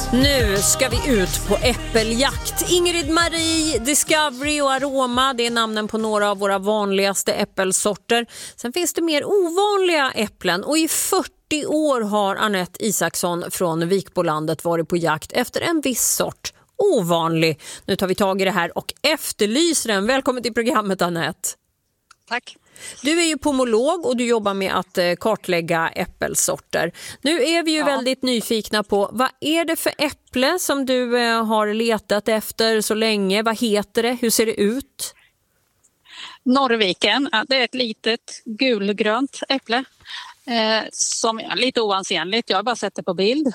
Nu ska vi ut på äppeljakt. Ingrid Marie, Discovery och Aroma, det är namnen på några av våra vanligaste äppelsorter. Sen finns det mer ovanliga äpplen och i 40 år har Anette Isaksson från Vikbolandet varit på jakt efter en viss sort. Ovanlig. Nu tar vi tag i det här och efterlyser den. Välkommen till programmet, Anette. Tack. Du är ju pomolog och du jobbar med att kartlägga äppelsorter. Nu är vi ju väldigt nyfikna på vad är det för äpple som du har letat efter så länge? Vad heter det? Hur ser det ut? Norrviken, det är ett litet gulgrönt äpple som är lite oansenligt. Jag har bara sett det på bild.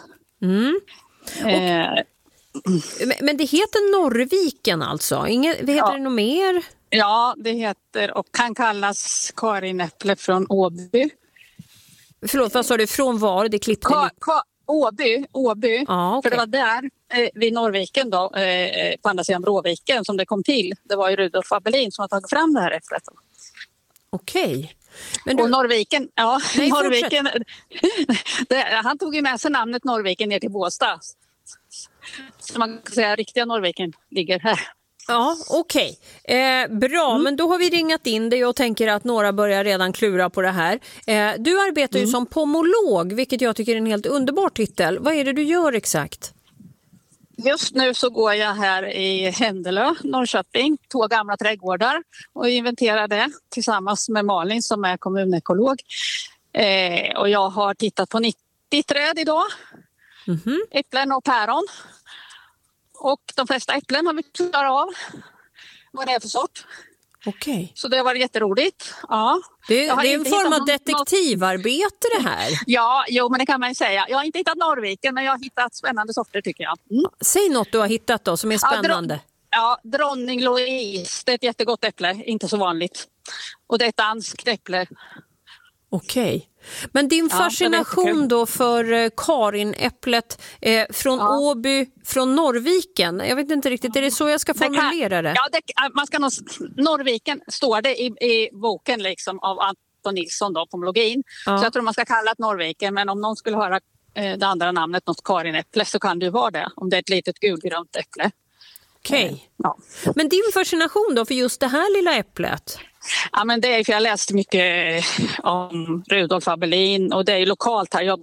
Men det heter Norrviken alltså? Heter det något mer? Ja, det heter och kan kallas karinäpple från Åby. Förlåt, vad sa du? Från var? Det klippte Åby. Okay. För det var där vid Norrviken då, på andra sidan Bråviken som det kom till. Det var ju Rudolf Abelin som har tagit fram det här äpplet. Okej. Men och Norrviken, Norrviken han tog ju med sig namnet Norrviken ner till Båstad. Så man kan säga att riktiga Norrviken ligger här. Ja, okej. Bra, men då har vi ringat in dig och tänker att några börjar redan klura på det här. Du arbetar ju som pomolog, vilket jag tycker är en helt underbar titel. Vad är det du gör exakt? Just nu så går jag här i Händelö, Norrköping, 2 gamla trädgårdar och inventerar det tillsammans med Malin som är kommunekolog. Och jag har tittat på 90 träd idag, äpplen och päron. Och de flesta äpplen har vi klarat av vad det är för sort. Okej. Så det har varit jätteroligt. Ja. Det är en form av detektivarbete det här. Ja, men det kan man ju säga. Jag har inte hittat Norrviken, men jag har hittat spännande sorter tycker jag. Säg något du har hittat då som är spännande. Dronning Louise, det är ett jättegott äpple, inte så vanligt. Och det är ett danskt äpple. Okej. Men din fascination då för karinäpplet från Åby, från Norrviken, jag vet inte riktigt, är det så jag ska formulera det? Man ska nog, Norrviken står det i boken liksom av Anton Nilsson då, pomologin. Så jag tror man ska kalla det Norrviken, men om någon skulle höra det andra namnet, något karinäpple, så kan det ju vara det, om det är ett litet gulgrönt äpple. Okej. Men din fascination då för just det här lilla äpplet? Ja, men det är för jag läste mycket om Rudolf Abelin och det är ju lokalt här. Jag